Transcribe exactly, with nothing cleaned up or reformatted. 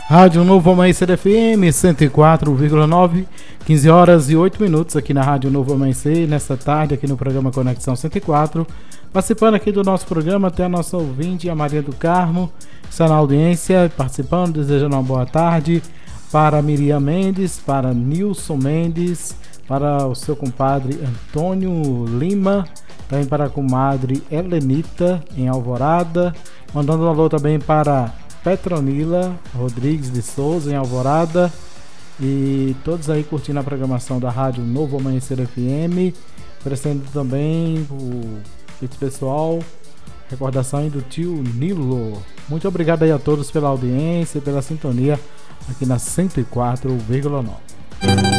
Rádio Novo Amanhecer F M cento e quatro vírgula nove, quinze horas e oito minutos aqui na Rádio Novo Amanhecer, nesta tarde aqui no programa Conexão cento e quatro. Participando aqui do nosso programa tem a nossa ouvinte, a Maria do Carmo, está na audiência, participando, desejando uma boa tarde para Miriam Mendes, para Nilson Mendes, para o seu compadre Antônio Lima, também para a comadre Helenita em Alvorada, mandando um alô também para Petronila Rodrigues de Souza em Alvorada, e todos aí curtindo a programação da Rádio Novo Amanhecer F M, oferecendo também o esse pessoal, recordação aí do tio Nilo. Muito obrigado aí a todos pela audiência e pela sintonia aqui na cento e quatro vírgula nove.